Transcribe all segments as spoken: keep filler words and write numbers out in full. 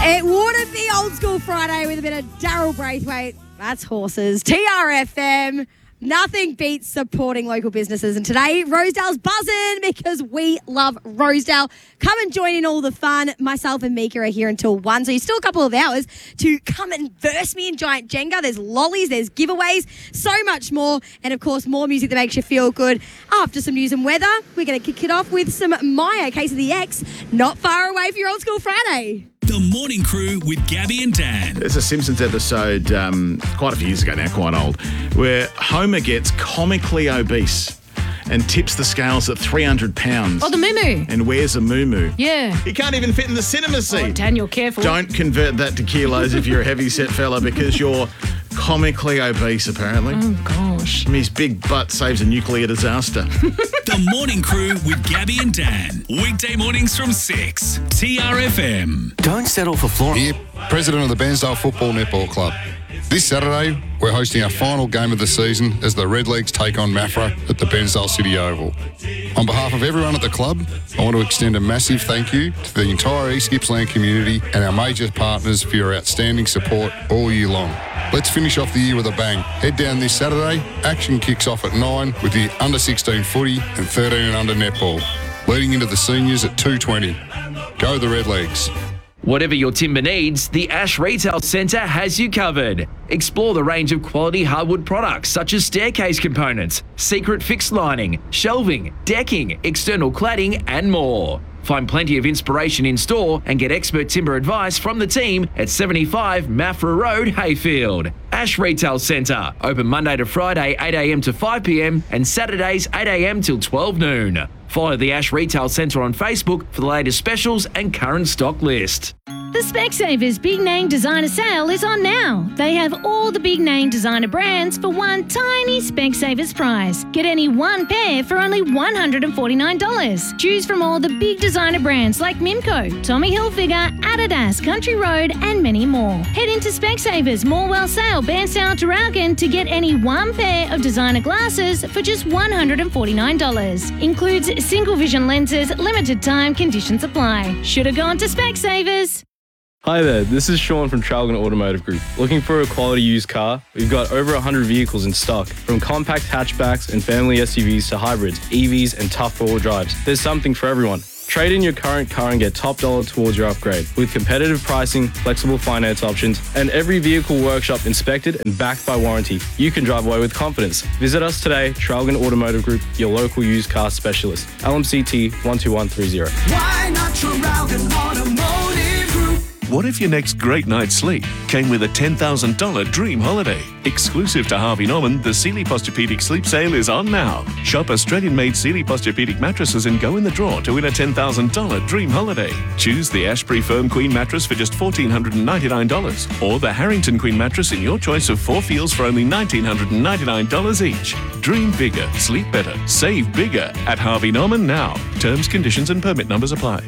It wouldn't be Old School Friday with a bit of Daryl Braithwaite. That's horses. T R F M. Nothing beats supporting local businesses. And today, Rosedale's buzzing because we love Rosedale. Come and join in all the fun. Myself and Mika are here until one. So you've still a couple of hours to come and verse me in Giant Jenga. There's lollies, there's giveaways, so much more. And, of course, more music that makes you feel good. After some news and weather, we're going to kick it off with some Maya, Case of the X, not far away for your Old School Friday. The Morning Crew with Gabby and Dan. There's a Simpsons episode um, quite a few years ago now, quite old, where Homer gets comically obese and tips the scales at three hundred pounds. Oh, the moo-moo. And wears a moo-moo. Yeah. He can't even fit in the cinema seat. Oh, Daniel, careful. Don't convert that to kilos if you're a heavy-set fella because you're comically obese, apparently. Oh, gosh. I mean, his big butt saves a nuclear disaster. The Morning Crew with Gabby and Dan. Weekday mornings from six. T R F M. Don't settle for Florida. Here, President of the Bairnsdale Football Netball Club. This Saturday, we're hosting our final game of the season as the Redlegs take on Mafra at the Bairnsdale City Oval. On behalf of everyone at the club, I want to extend a massive thank you to the entire East Gippsland community and our major partners for your outstanding support all year long. Let's finish off the year with a bang. Head down this Saturday. Action kicks off at nine with the under sixteen footy and thirteen and under netball, leading into the seniors at two twenty. Go the Redlegs. Whatever your timber needs, the Ash Retail Centre has you covered. Explore the range of quality hardwood products such as staircase components, secret fixed lining, shelving, decking, external cladding and more. Find plenty of inspiration in store and get expert timber advice from the team at seventy-five Mafra Road, Hayfield. Ash Retail Centre, open Monday to Friday eight a m to five p m and Saturdays eight a m till twelve noon. Follow the Ash Retail Centre on Facebook for the latest specials and current stock list. The Specsavers Big Name Designer Sale is on now. They have all the big name designer brands for one tiny Specsavers price. Get any one pair for only one hundred forty-nine dollars. Choose from all the big designer brands like Mimco, Tommy Hilfiger, Adidas, Country Road and many more. Head into Specsavers, Morwell Sale, Bairnsdale, Traralgon to get any one pair of designer glasses for just one hundred forty-nine dollars. Includes single vision lenses, limited time, conditions apply. Should have gone to Specsavers. Hi there, this is Sean from Traralgon Automotive Group. Looking for a quality used car? We've got over one hundred vehicles in stock, from compact hatchbacks and family S U Vs to hybrids, E Vs and tough four-wheel drives. There's something for everyone. Trade in your current car and get top dollar towards your upgrade with competitive pricing, flexible finance options, and every vehicle workshop inspected and backed by warranty. You can drive away with confidence. Visit us today, Traralgon Automotive Group, your local used car specialist. L M C T one two one three zero. Why not Traralgon Automotive Group? What if your next great night's sleep came with a ten thousand dollars dream holiday? Exclusive to Harvey Norman, the Sealy Posturepedic Sleep Sale is on now. Shop Australian-made Sealy Posturepedic mattresses and go in the draw to win a ten thousand dollars dream holiday. Choose the Ashbury Firm Queen mattress for just one thousand four hundred ninety-nine dollars or the Harrington Queen mattress in your choice of four feels for only one thousand nine hundred ninety-nine dollars each. Dream bigger, sleep better, save bigger at Harvey Norman now. Terms, conditions and permit numbers apply.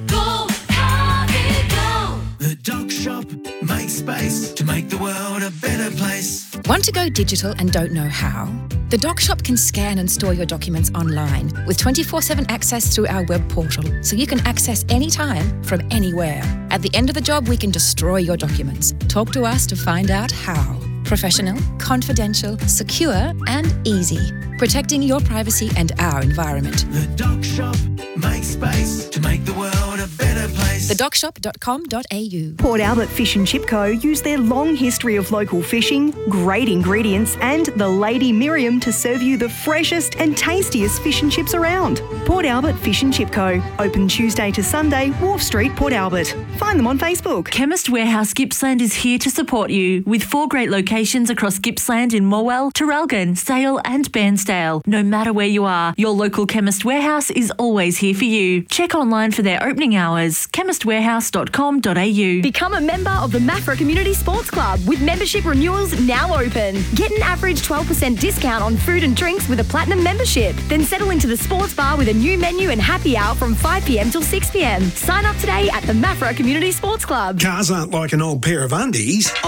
The Doc Shop makes space to make the world a better place. Want to go digital and don't know how? The Doc Shop can scan and store your documents online with twenty-four seven access through our web portal, so you can access anytime from anywhere. At the end of the job, we can destroy your documents. Talk to us to find out how. Professional, confidential, secure and easy. Protecting your privacy and our environment. The Doc Shop makes space to make the world a better place. the doc shop dot com dot a u. Port Albert Fish and Chip Co. use their long history of local fishing, great ingredients and the Lady Miriam to serve you the freshest and tastiest fish and chips around. Port Albert Fish and Chip Co. Open Tuesday to Sunday, Wharf Street, Port Albert. Find them on Facebook. Chemist Warehouse Gippsland is here to support you with four great locations across Gippsland in Morwell, Traralgon, Sale and Bairnsdale. No matter where you are, your local Chemist Warehouse is always here for you. Check online for their opening hours, chemist warehouse dot com dot a u. Become a member of the Mafra Community Sports Club with membership renewals now open. Get an average twelve percent discount on food and drinks with a platinum membership. Then settle into the sports bar with a new menu and happy hour from five p m till six p m. Sign up today at the Mafra Community Sports Club. Cars aren't like an old pair of undies. Oh.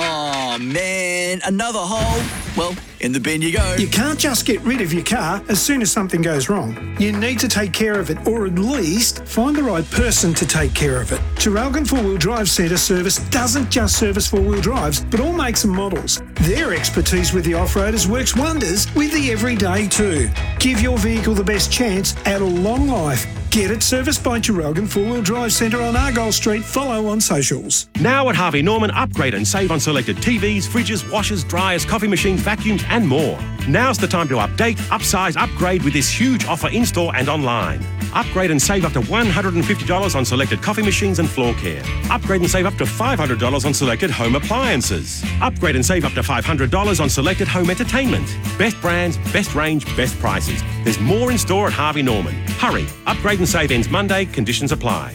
Oh man, another hole? Well, in the bin you go. You can't just get rid of your car as soon as something goes wrong. You need to take care of it, or at least find the right person to take care of it. Traralgon Four Wheel Drive Centre service doesn't just service four-wheel drives, but all makes and models. Their expertise with the off-roaders works wonders with the everyday too. Give your vehicle the best chance at a long life. Get it serviced by Traralgon Four Wheel Drive Centre on Argyle Street. Follow on socials. Now at Harvey Norman, upgrade and save on selected T Vs, fridges, washers, dryers, coffee machines, vacuums and more. Now's the time to update, upsize, upgrade with this huge offer in-store and online. Upgrade and save up to one hundred fifty dollars on selected coffee machines and floor care. Upgrade and save up to five hundred dollars on selected home appliances. Upgrade and save up to five hundred dollars on selected home entertainment. Best brands, best range, best prices. There's more in store at Harvey Norman. Hurry, upgrade and save ends Monday, conditions apply.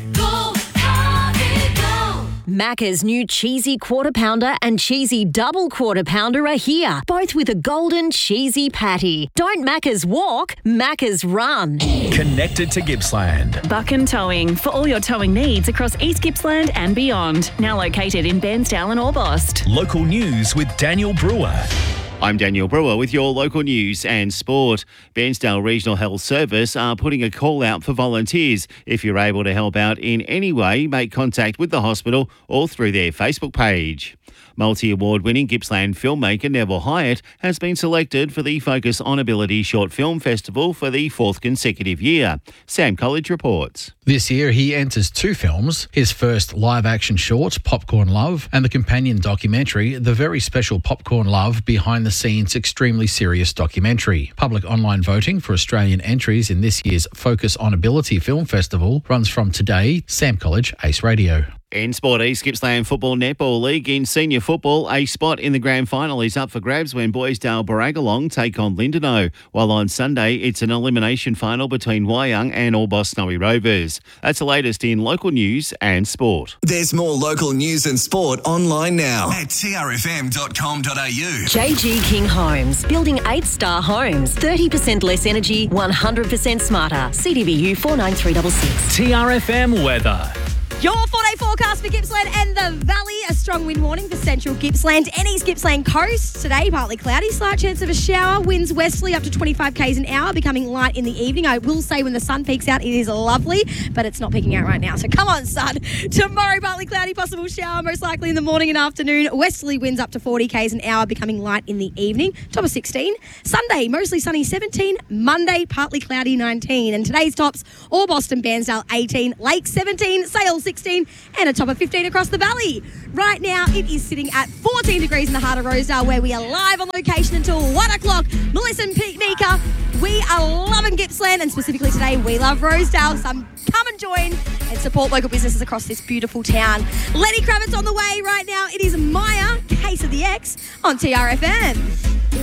Macca's new cheesy quarter pounder and cheesy double quarter pounder are here, both with a golden cheesy patty. Don't Macca's walk, Macca's run. Connected to Gippsland. Buchan Towing for all your towing needs across East Gippsland and beyond. Now located in Bairnsdale and Orbost. Local news with Daniel Brewer. I'm Daniel Brewer with your local news and sport. Bairnsdale Regional Health Service are putting a call out for volunteers. If you're able to help out in any way, make contact with the hospital or through their Facebook page. Multi-award winning Gippsland filmmaker Neville Hyatt has been selected for the Focus on Ability Short Film Festival for the fourth consecutive year. Sam College reports. This year he enters two films, his first live-action short, Popcorn Love, and the companion documentary, The Very Special Popcorn Love, behind-the-scenes extremely serious documentary. Public online voting for Australian entries in this year's Focus on Ability Film Festival runs from today. Sam College, Ace Radio. In Sport East, Gippsland Football Netball League in senior football, a spot in the grand final is up for grabs when Boysdale Barragalong take on Lindenow, while on Sunday it's an elimination final between Wyong and Orbost Snowy Rovers. That's the latest in local news and sport. There's more local news and sport online now at t r f m dot com dot a u. J G King Homes, building eight-star homes, thirty percent less energy, one hundred percent smarter. C D B U four nine three six six. T R F M weather. Your four-day forecast for Gippsland and the Valley. A strong wind warning for central Gippsland and East Gippsland coast. Today, partly cloudy, slight chance of a shower. Winds westerly up to twenty-five kays an hour, becoming light in the evening. I will say when the sun peeks out, it is lovely, but it's not peeking out right now. So come on, sun. Tomorrow, partly cloudy, possible shower, most likely in the morning and afternoon. Westerly winds up to forty kays an hour, becoming light in the evening. Top of sixteen. Sunday, mostly sunny, seventeen. Monday, partly cloudy, nineteen. And today's tops, Orbost and Bairnsdale, eighteen. Lake, seventeen. Sale, sixteen. And a top of fifteen across the valley. Right now, it is sitting at fourteen degrees in the heart of Rosedale, where we are live on location until one o'clock. Melissa and Pete Mika, we are loving Gippsland, and specifically today, we love Rosedale. So come and join and support local businesses across this beautiful town. Lenny Kravitz on the way right now. It is Maya, Case of the X, on T R F M.